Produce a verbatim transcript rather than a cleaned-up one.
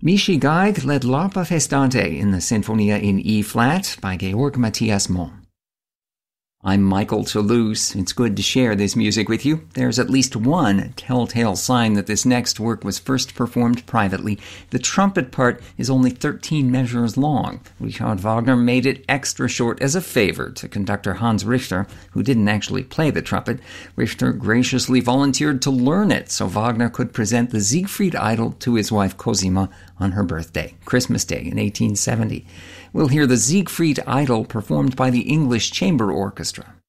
Michi Geig led L'Arpa Festante in the Sinfonia in E-flat by Georg Matthias Moll. I'm Michael Toulouse. It's good to share this music with you. There's at least one telltale sign that this next work was first performed privately. The trumpet part is only thirteen measures long. Richard Wagner made it extra short as a favor to conductor Hans Richter, who didn't actually play the trumpet. Richter graciously volunteered to learn it so Wagner could present the Siegfried Idyll to his wife Cosima on her birthday, Christmas Day in eighteen seventy. We'll hear the Siegfried Idyll performed by the English Chamber Orchestra.